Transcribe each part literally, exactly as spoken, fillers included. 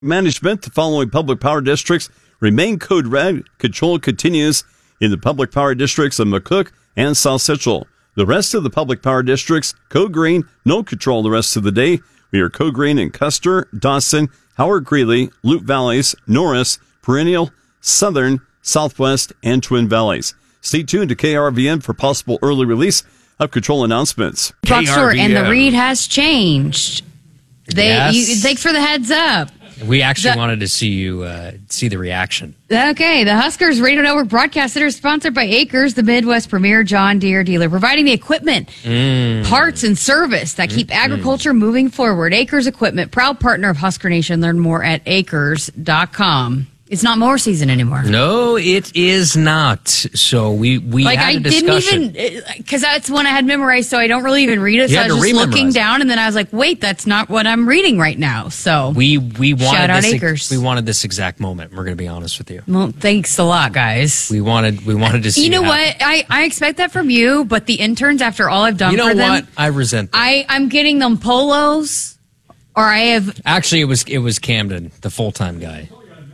Management, the following public power districts remain code red. Control continues in the public power districts of McCook and South Central. The rest of the public power districts, code green, no control the rest of the day. We are code green in Custer, Dawson, Howard Greeley, Loup Valleys, Norris, Perennial, Southern, Southwest, and Twin Valleys. Stay tuned to K R V N for possible early release of control announcements. Boxer, and the read has changed. They, Yes. you, thanks for the heads up. We actually The- wanted to see you uh, see the reaction. Okay, the Huskers Radio Network broadcast center is sponsored by Acres, the Midwest premier John Deere dealer, providing the equipment, Mm. parts, and service that keep agriculture moving forward. Acres Equipment, proud partner of Husker Nation. Learn more at acres dot com. It's not mower season anymore. No, it is not. So we we Like, had I a discussion. didn't even, because that's one I had memorized, so I don't really even read it. You So I had was to just looking rememorize. down, and then I was like, wait, that's not what I'm reading right now. So, we we wanted Shout out this, Acres. we wanted this exact moment. We're going to be honest with you. well, thanks a lot, guys. We wanted we wanted to see. You know it what? happen. I, I expect that from you, but the interns, after all I've done You know for them, what? I resent that. I, I'm getting them polos, or I have, Actually, it was it was Camden, the full time guy.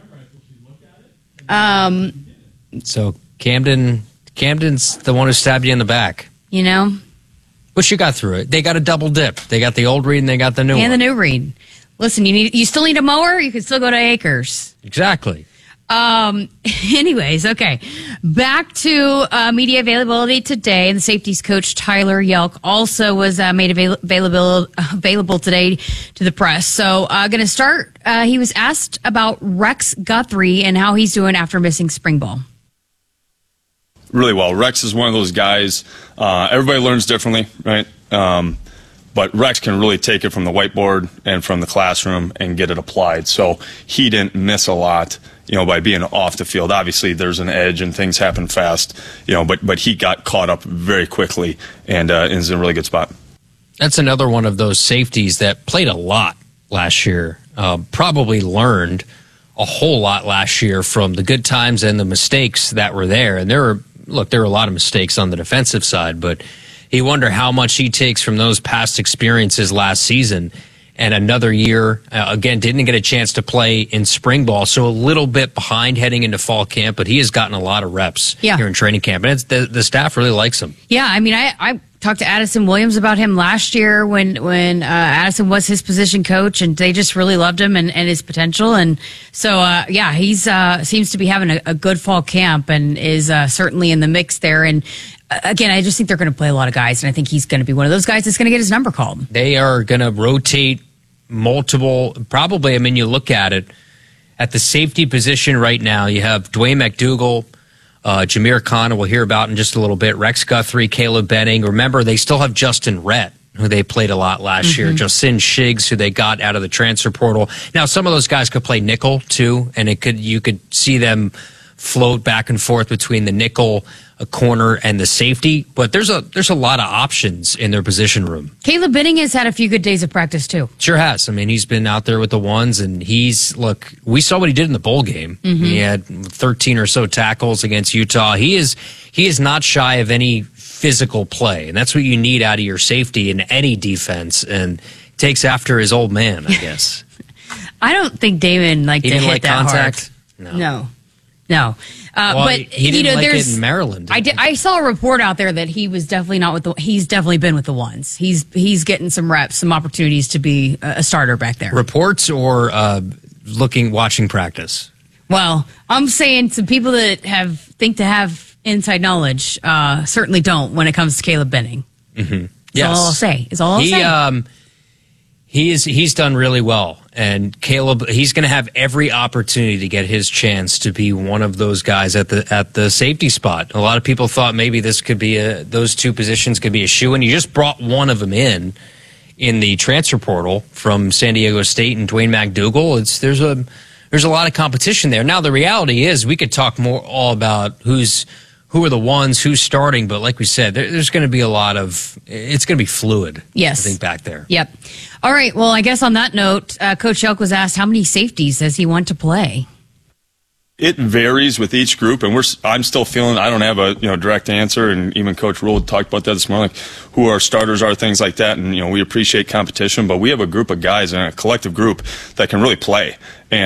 um, So Camden Camden's the one who stabbed you in the back. you know, But you got through it. They got a double dip. They got the old read and they got the new and one. the new read. Listen, you need, you still need a mower? You can still go to Acres. Exactly. Um, anyways, okay. Back to uh, media availability today. The safeties coach Tyler Yelk also was uh, made avail- available available today to the press. So, uh, going to start. Uh, he was asked about Rex Guthrie and how he's doing after missing spring ball. Really well. Rex is one of those guys. Uh, everybody learns differently, right? Um, but Rex can really take it from the whiteboard and from the classroom and get it applied. So he didn't miss a lot, you know, by being off the field. Obviously, there's an edge and things happen fast, you know, but but he got caught up very quickly and uh, is in a really good spot. That's another one of those safeties that played a lot last year. Uh, probably learned a whole lot last year from the good times and the mistakes that were there. And there were, look, there were a lot of mistakes on the defensive side, but you wonder how much he takes from those past experiences last season. And another year, uh, again, didn't get a chance to play in spring ball, so a little bit behind heading into fall camp, but he has gotten a lot of reps Yeah. here in training camp. And it's, the, the staff really likes him. Yeah, I mean, I, I talked to Addison Williams about him last year when when uh, Addison was his position coach, and they just really loved him and, and his potential. And so, uh, yeah, he's uh, seems to be having a, a good fall camp and is uh, certainly in the mix there. And uh, again, I just think they're going to play a lot of guys, and I think he's going to be one of those guys that's going to get his number called. They are going to rotate multiple, probably, I mean, you look at it, at the safety position right now, you have Dwayne McDougal, uh, Jameer Khan, we'll hear about in just a little bit, Rex Guthrie, Caleb Benning. Remember, they still have Justin Rhett, who they played a lot last Mm-hmm. year, Justin Shiggs, who they got out of the transfer portal. Now, some of those guys could play nickel, too, and it could you could see them float back and forth between the nickel, a corner, and the safety. But there's a there's a lot of options in their position room. Caleb Benning has had a few good days of practice too. Sure has. I mean, he's been out there with the ones, and he's, look, we saw what he did in the bowl game. He had thirteen or so tackles against Utah. He is he is not shy of any physical play, and that's what you need out of your safety in any defense, and takes after his old man, I guess. I don't think Damon liked He to didn't hit like that contact? hard. No, no. Uh, Well, but he didn't you know, like it there's in Maryland, I did. I saw a report out there that he was definitely not with the. He's definitely been with the ones. He's he's getting some reps, some opportunities to be a a starter back there. Reports or uh, looking, watching practice? Well, I'm saying some people that have think to have inside knowledge uh, certainly don't when it comes to Caleb Benning. Mm-hmm. That's Yes. all I'll say. Is all I'll he, say. Um, he is, he's done really well. And Caleb, he's going to have every opportunity to get his chance to be one of those guys at the at the safety spot. A lot of people thought maybe this could be a those two positions could be a shoe-in. You just brought one of them in in the transfer portal from San Diego State and Dwayne McDougal. It's there's a there's a lot of competition there. Now the reality is we could talk more all about who's who are the ones, who's starting, but like we said, there, there's going to be a lot of it's going to be fluid. Yes. I think back there. Yep. All right. Well, I guess on that note, uh, Coach Elk was asked how many safeties does he want to play? It varies with each group, and we're. I'm still feeling. I don't have a you know direct answer, and even Coach Rule talked about that this morning. Like who our starters are, things like that, and you know we appreciate competition, but we have a group of guys and a collective group that can really play.